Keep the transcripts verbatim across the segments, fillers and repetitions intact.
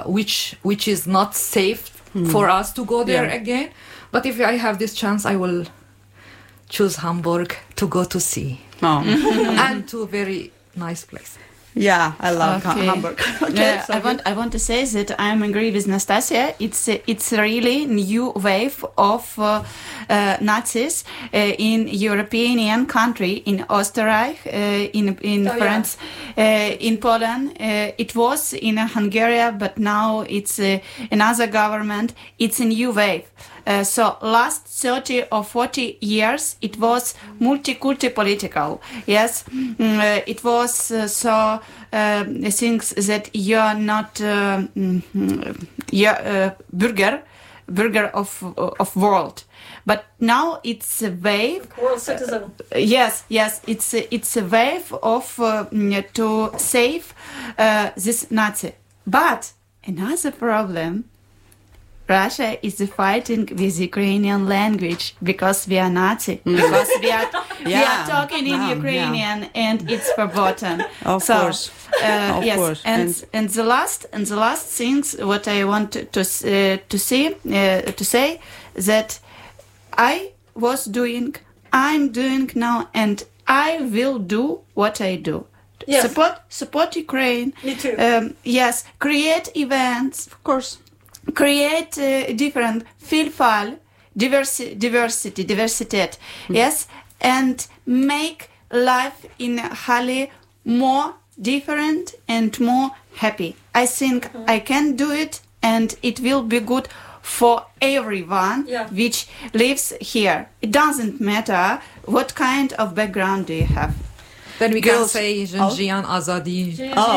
uh, which which is not safe mm. for us to go there yeah. again. But if I have this chance, I will choose Hamburg to go to see oh. and to a very nice place. Yeah, I love okay. Hamburg. Okay, yeah, I want I want to say that I agree with Nastasia. It's uh, it's really new wave of uh, uh, Nazis uh, in European country, in Österreich, uh, in in oh, France, yeah. uh, in Poland. Uh, it was in Hungary, but now it's uh, another government. It's a new wave. Uh, so last thirty or forty years, it was multi-culti political. Yes, mm, uh, it was uh, so uh, things that you're not uh, mm, you're uh, burger, burger of of world. But now it's a wave. World citizen. Uh, yes, yes, it's a, it's a wave of uh, to save uh, this Nazi. But another problem. Russia is fighting with Ukrainian language because we are Nazi, mm. because we are yeah. we are talking in yeah, Ukrainian yeah. and it's verboten. Of so, course, uh, of yes. course. And, and and the last and the last things what I want to to, uh, to see uh, to say that I was doing, I'm doing now, and I will do what I do. Yes. Support support Ukraine. Me too. Um, yes, create events. Of course. Create uh, different Vielfalt, diversity, diversity, diversitet, mm. yes, and make life in Halle more different and more happy. I think mm. I can do it, and it will be good for everyone yeah. which lives here. It doesn't matter what kind of background do you have. Then we Girls. can say Jinjian oh. Azadi.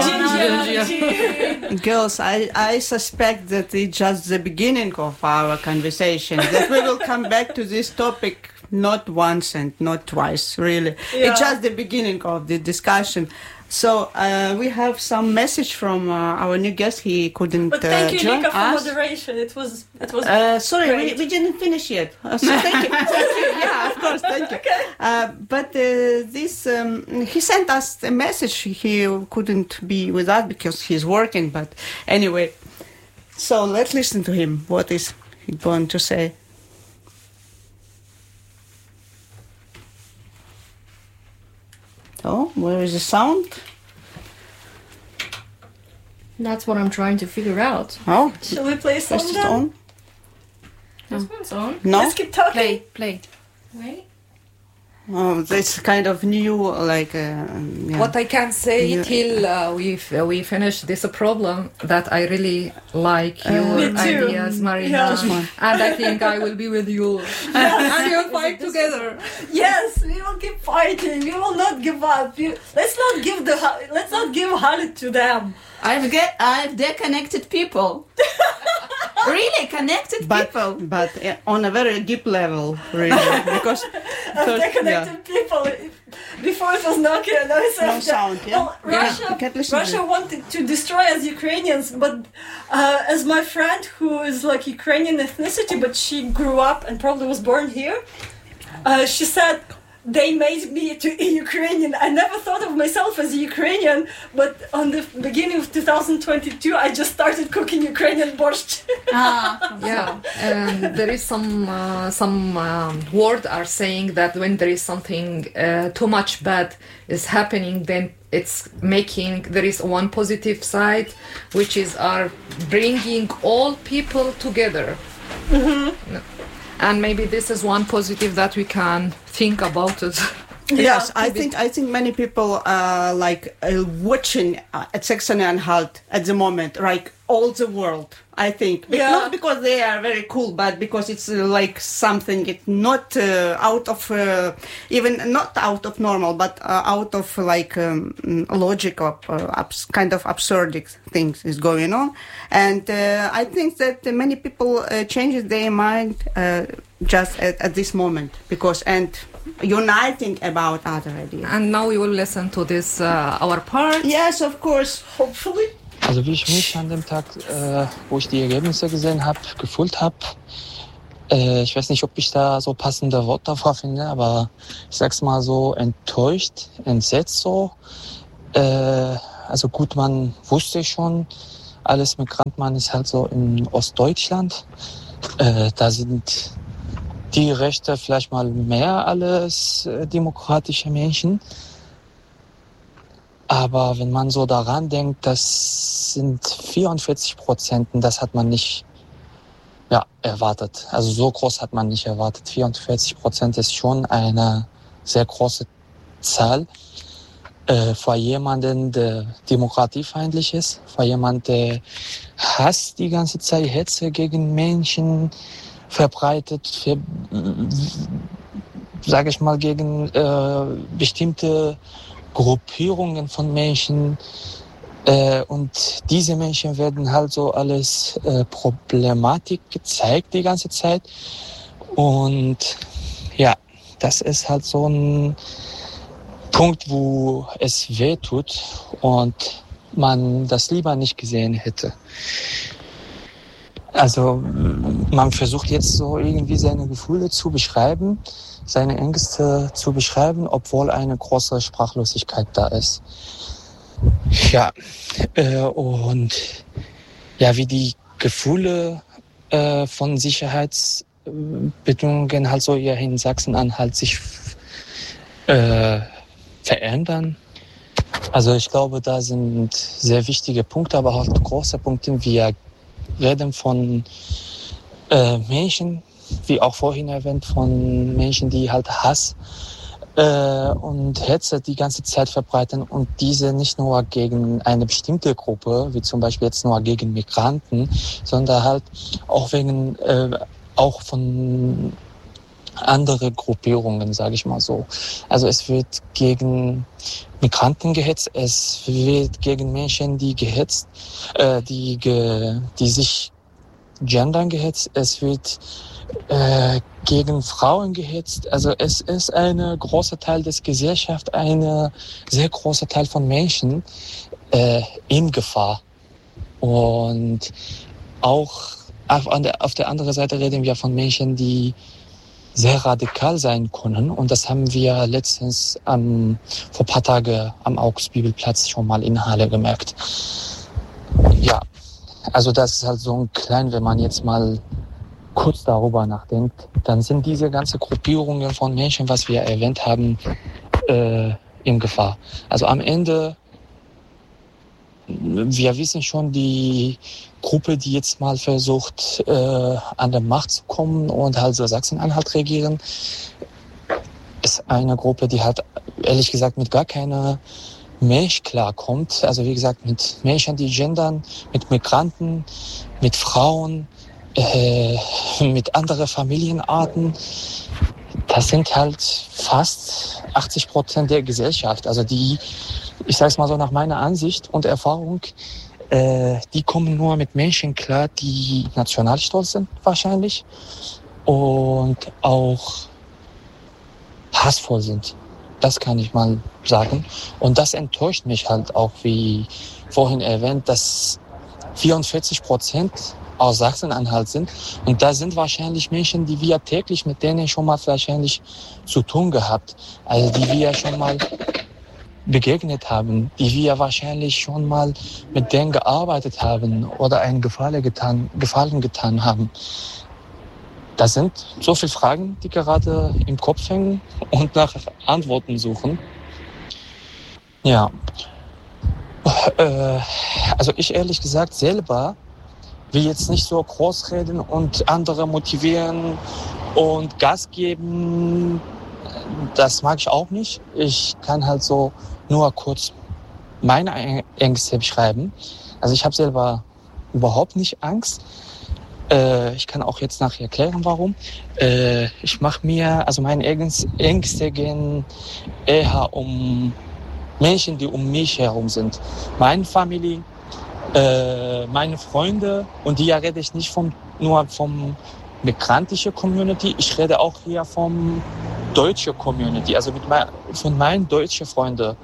Oh. Girls, I, I suspect that it's just the beginning of our conversation, that we will come back to this topic not once and not twice, really. Yeah. It's just the beginning of the discussion. So uh, we have some message from uh, our new guest. He couldn't but thank uh, you, join Nika, for us. moderation. It was it was. Uh, sorry, we, great. we didn't finish yet. Uh, so thank you, thank you. Yeah, of course, thank you. Okay. Uh, but uh, this, um, he sent us a message. He couldn't be with us because he's working. But anyway, so let's listen to him. What is he going to say? Oh, where is the sound? That's what I'm trying to figure out. Oh, Shall we play some press it then? on? This one's on. No. Let's keep talking. Play, play. Wait. Oh, that's kind of new, like. Uh, yeah. What I can say Yeah. till uh, we f- we finish this problem, that I really like your Me too. ideas, Marina, Yeah. Just one. and I think I will be with you, and we'll fight together. Yes, we will keep fighting. We will not give up. We, let's not give the ha- let's not give Halle to them. I've get I've deconnected people. Really connected But people. but uh, on a very deep level, really, because I've first, disconnected people. Before it was Nokia, now it's No F J. sound, yeah? Well, Yeah, Russia, you can't listen to Russia it. wanted to destroy us Ukrainians, but uh, as my friend who is like Ukrainian ethnicity, but she grew up and probably was born here, uh, she said, they made me to a Ukrainian. I never thought of myself as a Ukrainian, but on the beginning of two thousand twenty-two, I just started cooking Ukrainian borscht. Ah, Yeah, and there is some uh, some um, word are saying that when there is something uh, too much bad is happening, then it's making there is one positive side, which is are bringing all people together. Mm-hmm. And maybe this is one positive that we can think about it. yes, I think I think many people are like uh, watching uh, at Saxony-Anhalt at the moment, like all the world. I think Be- Yeah. not because they are very cool, but because it's uh, like something it's not uh, out of uh, even not out of normal, but uh, out of like um, logic of uh, abs- kind of absurd things is going on, and uh, I think that many people uh, change their mind uh, just at, at this moment because and. Uniting about other ideas. And now we will listen to this uh, our part. Yes, of course. Hopefully. Also wie ich mich an dem Tag, äh, wo ich die Ergebnisse gesehen habe, gefühlt habe, äh, ich weiß nicht, ob ich da so passende Worte davor finde, aber ich sag's mal so, enttäuscht, entsetzt so. Äh, also gut, man wusste schon, alles Migrant, man ist halt so in Ostdeutschland. Äh, da sind die Rechte vielleicht mal mehr als äh, demokratische Menschen. Aber wenn man so daran denkt, das sind vierundvierzig Prozent, das hat man nicht ja, erwartet. Also so groß hat man nicht erwartet. vierundvierzig Prozent ist schon eine sehr große Zahl. Äh, vor jemandem, der demokratiefeindlich ist, vor jemandem, der Hass die ganze Zeit, Hetze gegen Menschen verbreitet, für, sage ich mal, gegen äh, bestimmte Gruppierungen von Menschen. Äh, und diese Menschen werden halt so alles äh, Problematik gezeigt die ganze Zeit. Und ja, das ist halt so ein Punkt, wo es weh tut und man das lieber nicht gesehen hätte. Also man versucht jetzt so irgendwie seine Gefühle zu beschreiben, seine Ängste zu beschreiben, obwohl eine große Sprachlosigkeit da ist. Ja, äh, und ja, wie die Gefühle äh, von Sicherheitsbedingungen halt so hier in Sachsen-Anhalt sich äh, verändern. Also ich glaube, da sind sehr wichtige Punkte, aber auch große Punkte. Wir reden von äh, Menschen, wie auch vorhin erwähnt, von Menschen, die halt Hass äh, und Hetze die ganze Zeit verbreiten und diese nicht nur gegen eine bestimmte Gruppe, wie zum Beispiel jetzt nur gegen Migranten, sondern halt auch wegen äh, auch von andere Gruppierungen, sage ich mal so. Also es wird gegen Migranten gehetzt, es wird gegen Menschen, die gehetzt, äh, die, ge, die sich gendern gehetzt, es wird äh, gegen Frauen gehetzt. Also es ist ein großer Teil des Gesellschafts, ein sehr großer Teil von Menschen äh, in Gefahr. Und auch auf, an der, auf der anderen Seite reden wir von Menschen, die sehr radikal sein können. Und das haben wir letztens am, vor ein paar Tagen am Augsbibelplatz schon mal in Halle gemerkt. Ja, also das ist halt so ein klein, wenn man jetzt mal kurz darüber nachdenkt, dann sind diese ganzen Gruppierungen von Menschen, was wir erwähnt haben, äh, in Gefahr. Also am Ende, wir wissen schon, die Gruppe, die jetzt mal versucht, äh, an der Macht zu kommen und halt so Sachsen-Anhalt regieren, ist eine Gruppe, die halt ehrlich gesagt mit gar keiner Mensch klarkommt. Also wie gesagt, mit Menschen, die gendern, mit Migranten, mit Frauen, äh, mit anderen Familienarten. Das sind halt fast achtzig Prozent der Gesellschaft. Also die, ich sage es mal so nach meiner Ansicht und Erfahrung, äh, die kommen nur mit Menschen klar, die nationalstolz sind wahrscheinlich und auch hassvoll sind. Das kann ich mal sagen. Und das enttäuscht mich halt auch, wie vorhin erwähnt, dass vierundvierzig Prozent aus Sachsen-Anhalt sind. Und da sind wahrscheinlich Menschen, die wir täglich mit denen schon mal wahrscheinlich zu tun gehabt. Also die wir schon mal begegnet haben, die wir wahrscheinlich schon mal mit denen gearbeitet haben oder einen Gefallen getan, Gefallen getan haben. Das sind so viele Fragen, die gerade im Kopf hängen und nach Antworten suchen. Ja, äh, also ich ehrlich gesagt selber will jetzt nicht so groß reden und andere motivieren und Gas geben. Das mag ich auch nicht. Ich kann halt so nur kurz meine Ängste beschreiben. Also ich habe selber überhaupt nicht Angst. Äh, ich kann auch jetzt nachher erklären, warum. Äh, ich mache mir, also meine Ängste gehen eher um Menschen, die um mich herum sind. Meine Familie, äh, meine Freunde, und hier rede ich nicht vom, nur vom migrantischen Community, ich rede auch hier vom deutschen Community, also mit mein, von meinen deutschen Freunden,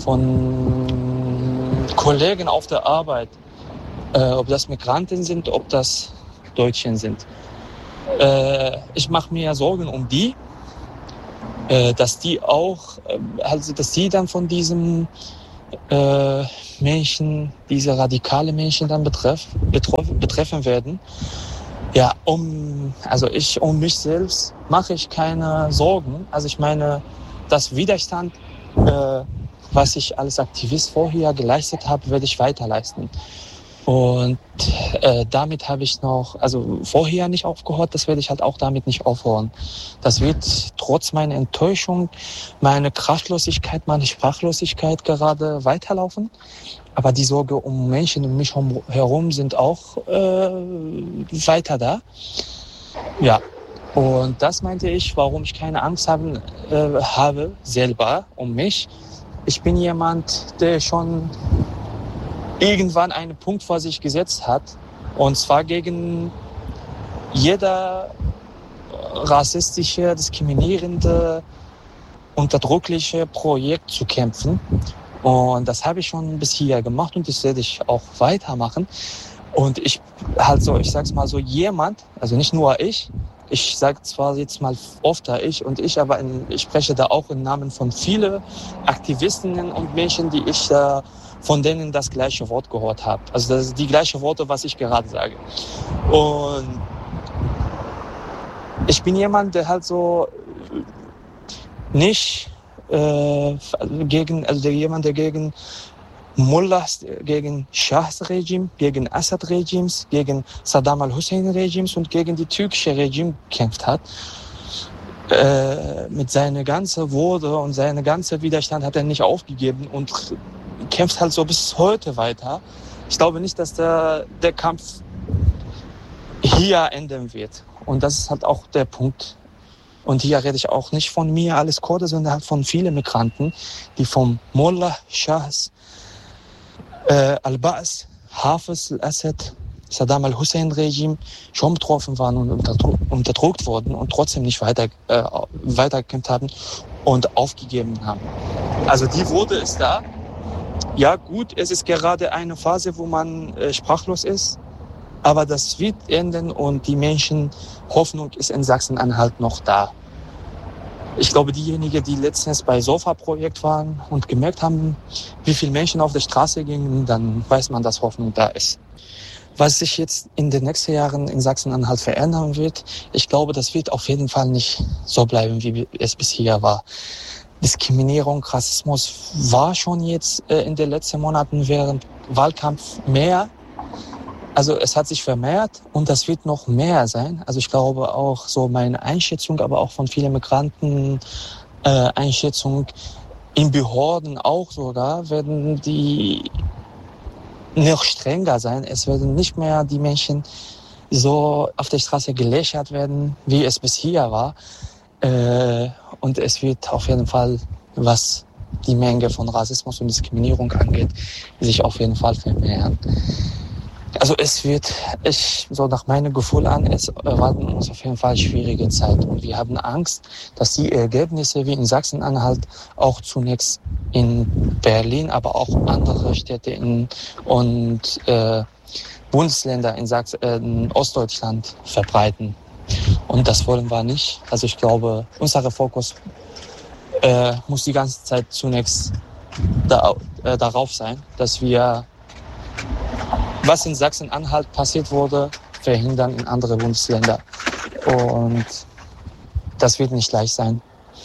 von Kollegen auf der Arbeit, äh, ob das Migranten sind, ob das Deutschen sind. Äh, ich mache mir Sorgen um die, äh, dass die auch, äh, also dass die dann von diesem äh, Menschen, diese radikale Menschen dann betreff, betroff, betreffen werden. Ja, um, also ich, um mich selbst mache ich keine Sorgen. Also ich meine, das Widerstand, äh, was ich als Aktivist vorher geleistet habe, werde ich weiter leisten. Und äh, damit habe ich noch, also vorher nicht aufgehört, das werde ich halt auch damit nicht aufhören. Das wird trotz meiner Enttäuschung, meiner Kraftlosigkeit, meiner Sprachlosigkeit gerade weiterlaufen. Aber die Sorge um Menschen um mich herum sind auch äh, weiter da. Ja, und das meinte ich, warum ich keine Angst haben, äh, habe selber um mich. Ich bin jemand, der schon irgendwann einen Punkt vor sich gesetzt hat, und zwar gegen jeder rassistische, diskriminierende, unterdrückliche Projekt zu kämpfen. Und das habe ich schon bis hier gemacht und das werde ich auch weitermachen. Und ich halt so, ich sag's mal so, jemand, also nicht nur ich, ich sage zwar jetzt mal öfter ich und ich, aber in, ich spreche da auch im Namen von vielen Aktivistinnen und Menschen, die ich äh, von denen das gleiche Wort gehört habe. Also das ist die gleiche Worte, was ich gerade sage. Und ich bin jemand, der halt so nicht äh, gegen, also der jemand, der gegen Mullahs, gegen Schahs Regime, gegen Assad Regimes, gegen Saddam al-Hussein Regimes und gegen die türkische Regime gekämpft hat. Äh, mit seiner ganzen Würde und seinem ganzen Widerstand hat er nicht aufgegeben und kämpft halt so bis heute weiter. Ich glaube nicht, dass der, der Kampf hier enden wird. Und das ist halt auch der Punkt. Und hier rede ich auch nicht von mir als Kurde, sondern halt von vielen Migranten, die vom Mullah, Schahs, äh, Al-Ba's, Hafiz, Al-Assad, Saddam al-Hussein-Regime schon betroffen waren und unterdrückt, unterdrückt wurden und trotzdem nicht weiter, äh, weitergekämpft haben und aufgegeben haben. Also die Würde ist da. Ja gut, es ist gerade eine Phase, wo man äh, sprachlos ist, aber das wird enden und die Menschen, Hoffnung ist in Sachsen-Anhalt noch da. Ich glaube, diejenigen, die letztens bei Sofa-Projekt waren und gemerkt haben, wie viele Menschen auf der Straße gingen, dann weiß man, dass Hoffnung da ist. Was sich jetzt in den nächsten Jahren in Sachsen-Anhalt verändern wird, ich glaube, das wird auf jeden Fall nicht so bleiben, wie es bisher war. Diskriminierung, Rassismus war schon jetzt äh, in den letzten Monaten während Wahlkampf mehr. Also es hat sich vermehrt und das wird noch mehr sein. Also ich glaube auch so meine Einschätzung, aber auch von vielen Migranten äh, Einschätzung in Behörden auch sogar, werden die noch strenger sein. Es werden nicht mehr die Menschen so auf der Straße gelächelt werden, wie es bisher war. Äh, und es wird auf jeden Fall, was die Menge von Rassismus und Diskriminierung angeht, sich auf jeden Fall vermehren. Also es wird, ich, so nach meinem Gefühl an, es erwarten uns auf jeden Fall schwierige Zeit. Und wir haben Angst, dass die Ergebnisse wie in Sachsen-Anhalt auch zunächst in Berlin, aber auch andere Städte in, und äh, Bundesländer in, Sachs, äh, in Ostdeutschland verbreiten. Und das wollen wir nicht. Also ich glaube, unser Fokus äh, muss die ganze Zeit zunächst da, äh, darauf sein, dass wir, was in Sachsen-Anhalt passiert wurde, verhindern in andere Bundesländer. Und das wird nicht leicht sein.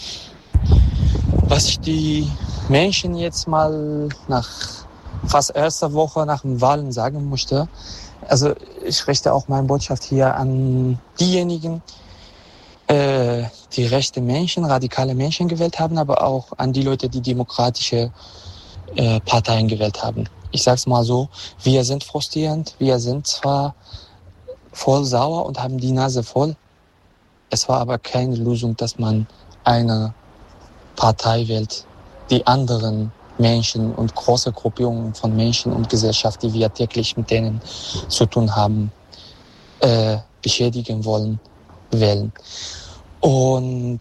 Was ich die Menschen jetzt mal nach fast erster Woche nach den Wahlen sagen möchte, also ich richte auch meine Botschaft hier an diejenigen, äh, die rechte Menschen, radikale Menschen gewählt haben, aber auch an die Leute, die demokratische äh, Parteien gewählt haben. Ich sag's mal so, wir sind frustrierend, wir sind zwar voll sauer und haben die Nase voll, es war aber keine Lösung, dass man eine Partei wählt, die anderen Menschen und große Gruppierungen von Menschen und Gesellschaft, die wir täglich mit denen zu tun haben, äh, beschädigen wollen, wählen. Und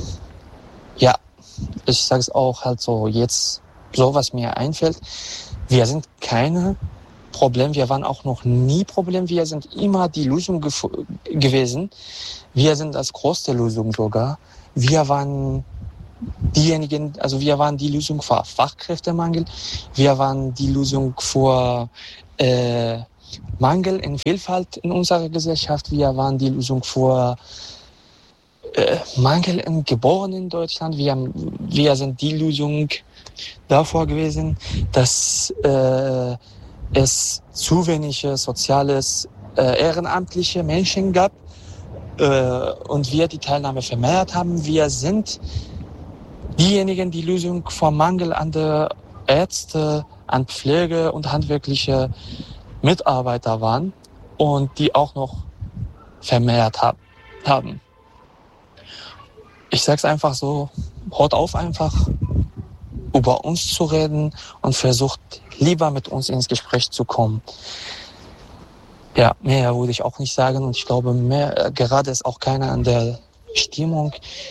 ja, ich sage es auch halt so jetzt, so was mir einfällt, wir sind keine Problem, wir waren auch noch nie Problem, wir sind immer die Lösung gef- gewesen. Wir sind das größte Lösung sogar. Wir waren diejenigen, also wir waren die Lösung für Fachkräftemangel, wir waren die Lösung für äh, Mangel in Vielfalt in unserer Gesellschaft, wir waren die Lösung für äh, Mangel in Geborenen in Deutschland, wir, wir sind die Lösung davor gewesen, dass äh, es zu wenige soziales, äh, ehrenamtliche Menschen gab äh, und wir die Teilnahme vermehrt haben. Wir sind diejenigen, die Lösung vom Mangel an der Ärzte, an Pflege und handwerkliche Mitarbeiter waren und die auch noch vermehrt hab, haben. Ich sag's einfach so, hört auf einfach über uns zu reden und versucht lieber mit uns ins Gespräch zu kommen. Ja, mehr würde ich auch nicht sagen und ich glaube, mehr, gerade ist auch keiner an der Stimmung,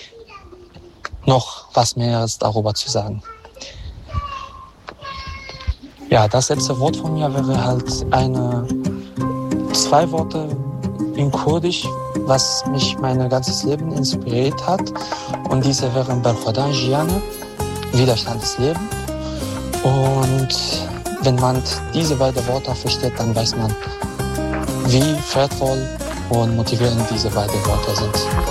noch was Mehres darüber zu sagen. Ja, das letzte Wort von mir wäre halt eine, zwei Worte in Kurdisch, was mich mein ganzes Leben inspiriert hat. Und diese wären Berkhodan Jiane, Widerstand des Lebens. Und wenn man diese beiden Worte versteht, dann weiß man, wie wertvoll und motivierend diese beiden Worte sind.